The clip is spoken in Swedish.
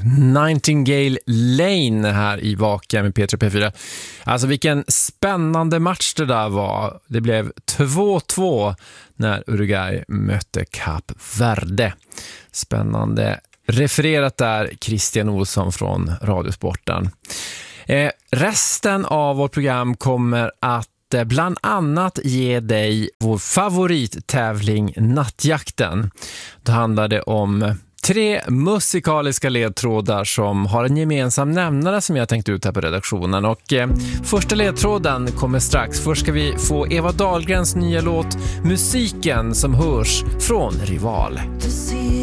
Nightingale Lane här i Vaka med P3 P4. Alltså vilken spännande match det där var. Det blev 2-2 när Uruguay mötte Kap Verde. Spännande refererat där, Christian Olsson från Radiosporten. Resten av vårt program kommer att bland annat ge dig vår favorittävling Nattjakten. Då handlar det om 3 musikaliska ledtrådar som har en gemensam nämnare som jag tänkt ut här på redaktionen. Och första ledtråden kommer strax. Först ska vi få Eva Dahlgrens nya låt Musiken som hörs från Rival.